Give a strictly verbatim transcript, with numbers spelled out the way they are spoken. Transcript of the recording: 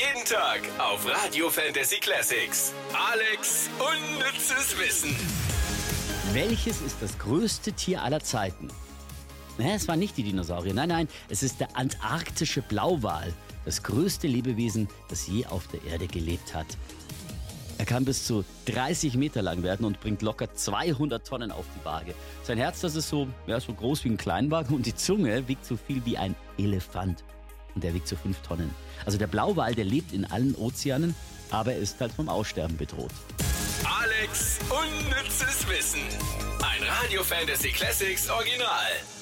Jeden Tag auf Radio Fantasy Classics. Alex unnützes Wissen. Welches ist das größte Tier aller Zeiten? Naja, es waren nicht die Dinosaurier. Nein, nein, es ist der antarktische Blauwal. Das größte Lebewesen, das je auf der Erde gelebt hat. Er kann bis zu dreißig Meter lang werden und bringt locker zweihundert Tonnen auf die Waage. Sein Herz, das ist so, ja, so groß wie ein Kleinwagen, und die Zunge wiegt so viel wie ein Elefant. Und er wiegt so fünf Tonnen. Also der Blauwal, der lebt in allen Ozeanen, aber er ist halt vom Aussterben bedroht. Alex unnützes Wissen. Ein Radio Fantasy Classics Original.